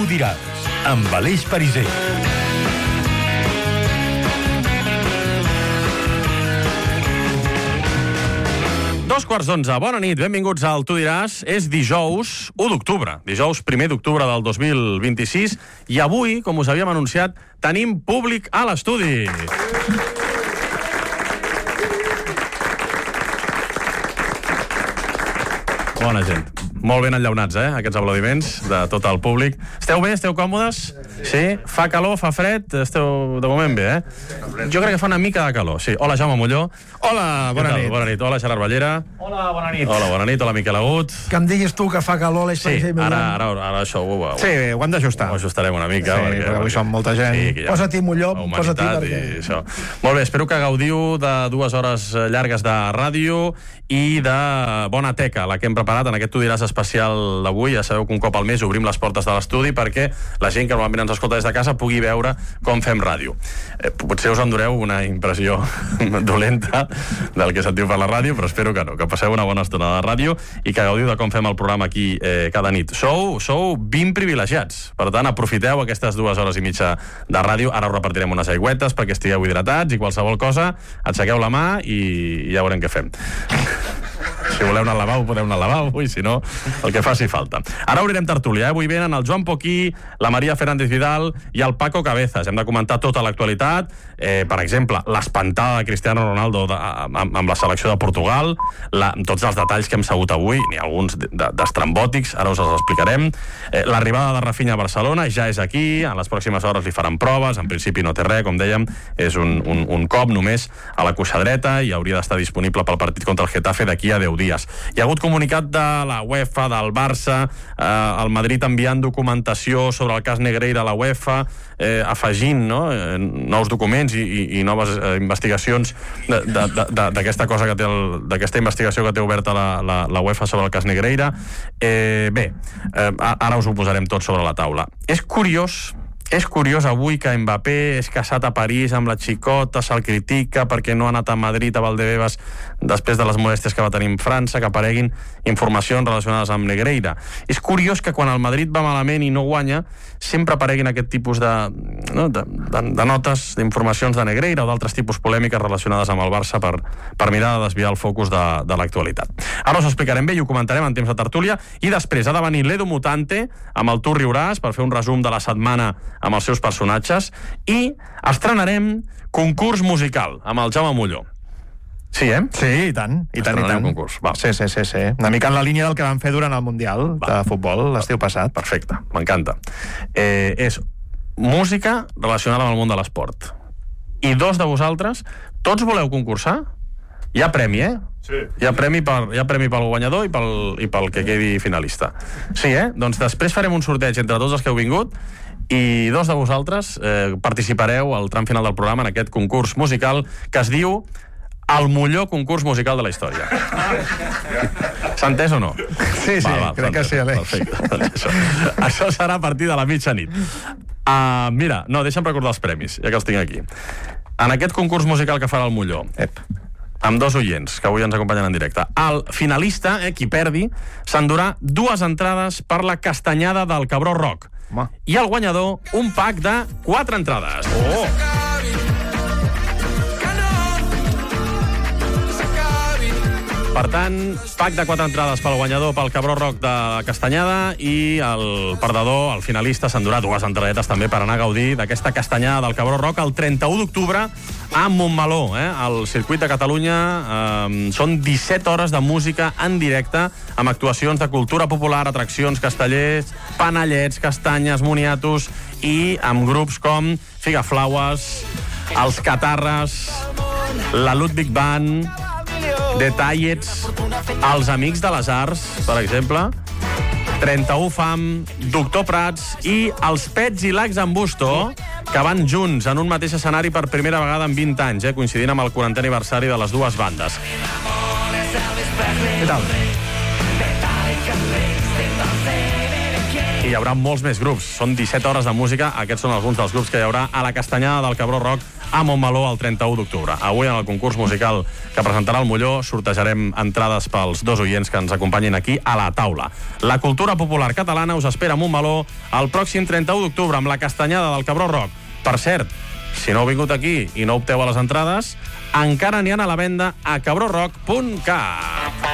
Tu diràs, amb Aleix Pariser. Dos quarts d'11. Bona nit, benvinguts al Tu diràs. És dijous 1 d'octubre, dijous 1 d'octubre del 2026, i avui, com us havíem anunciat, tenim públic a l'estudi. Bona gent. Molt ben enllaunats, aquests aplaudiments de tot el públic. Esteu bé? Esteu còmodes? Sí? Fa calor, fa fred? Esteu de moment bé, Jo crec que fa una mica de calor, sí. Hola, Jaume Molló. Hola, bona nit. Bona nit. Hola, Gerard Ballera. Hola, bona nit. Hola, bona nit. Hola, Miquel Agut. Que em diguis tu que fa calor, Aleix Pariser. Sí, ara això Sí, ho hem d'ajustar. Ho ajustarem una mica. Sí, perquè avui som molta gent. Sí, Posa-t'hi, Molló, posa-t'hi perquè... Això. Molt bé, espero que gaudiu de 2 hores llargues de ràdio i de bona teca, la que hem preparat en aquest Tu diràs especial d'avui. Ja sabeu que un cop al mes obrim les portes de l'estudi perquè la gent que normalment ens escolta des de casa pugui veure com fem ràdio. Potser us endureu una impressió dolenta del que sentiu per la ràdio, però espero que no, que passeu una bona estona de ràdio i que gaudiu de com fem el programa aquí cada nit. Sou 20 privilegiats, per tant aprofiteu aquestes 2 hores i mitja de ràdio. Ara us repartirem unes aigüetes perquè estigueu hidratats i qualsevol cosa, aixequeu la mà i ja veurem què fem. Si voleu anar al lavabo, podeu anar al lavabo, i si no, el que faci falta. Ara obrirem tertúlia, Avui venen el Joan Poquí, la Maria Fernández Vidal i el Paco Cabezas. Hem de comentar tota l'actualitat, per exemple, l'espantada de Cristiano Ronaldo amb la selecció de Portugal, tots els detalls que hem sabut avui, n'hi ha alguns destrambòtics, ara us els explicarem. L'arribada de Rafinha a Barcelona ja és aquí, en les pròximes hores li faran proves, en principi no té res, com dèiem, és un cop només a la cuixa dreta i hauria d'estar disponible pel partit contra el Getafe d'aquí a 10 dies. Hi ha hagut comunicat de la UEFA, del Barça, el Madrid enviant documentació sobre el cas Negreira a la UEFA, afegint nous documents i noves investigacions d'aquesta cosa que té d'aquesta investigació que té oberta la UEFA sobre el cas Negreira. Ara us ho posarem tot sobre la taula. És curiós avui que Mbappé és casat a París amb la xicota, se'l critica perquè no ha anat a Madrid, a Valdebebas, després de les molèsties que va tenir en França, que apareguin informacions relacionades amb Negreira. És curiós que quan el Madrid va malament i no guanya, sempre apareguin aquest tipus de notes, d'informacions de Negreira o d'altres tipus polèmiques relacionades amb el Barça per mirar de desviar el focus de l'actualitat. Ara us ho explicarem bé i ho comentarem en temps de tertúlia, i després ha de venir l'Edu Mutante amb el Tu riuràs per fer un resum de la setmana amb els seus personatges, i estrenarem concurs musical amb el Jaume Molló. Sí, Sí, i tant. Concurs. Va. Sí. Una mica en la línia del que vam fer durant el Mundial de futbol l'estiu passat. Perfecte, m'encanta. És música relacionada amb el món de l'esport. I 2 de vosaltres, tots voleu concursar? Hi ha premi, Sí. Hi ha premi pel guanyador i pel que quedi finalista. Sí, Doncs després farem un sorteig entre tots els que heu vingut, i 2 de vosaltres participareu al tram final del programa en aquest concurs musical que es diu el millor concurs musical de la història. S'ha entès o no? Sí, crec que sí, Aleix. Perfecte. Això serà a partir de la mitjanit. Mira, deixa'm recordar els premis, ja que els tinc aquí. En aquest concurs musical que farà el Molló, amb 2 oients que avui ens acompanyen en directe, el finalista, qui perdi, s'endurà 2 entrades per la castanyada del Cabró Rock. I el guanyador, un pack de 4 entrades. Per tant, pack de 4 entrades pel guanyador pel Cabró Rock de Castanyada, i el perdedor, el finalista, s'endurà 2 entradetes també per anar a gaudir d'aquesta castanyada del Cabró Rock el 31 d'octubre a Montmeló, al circuit de Catalunya. Són 17 hores de música en directe amb actuacions de cultura popular, atraccions, castellers, panellets, castanyes, moniatos, i amb grups com Figaflaues, els Catarres, la Ludwig Band, The Tallets, els Amics de les Arts, per exemple, 31 Fam, Doctor Prats i els Pets i Lacs en Busto, que van junts en un mateix escenari per primera vegada en 20 anys, coincidint amb el 40è aniversari de les 2 bandes. Què tal? I hi haurà molts més grups. Són 17 hores de música. Aquests són alguns dels grups que hi haurà a la Castanyada del Cabró Rock a Montmeló el 31 d'octubre. Avui, en el concurs musical que presentarà el Molló, sortejarem entrades pels 2 oients que ens acompanyin aquí a la taula. La cultura popular catalana us espera a Montmeló el pròxim 31 d'octubre amb la Castanyada del Cabró Rock. Per cert, si no heu vingut aquí i no opteu a les entrades, encara n'hi ha a la venda a cabrorock.cat.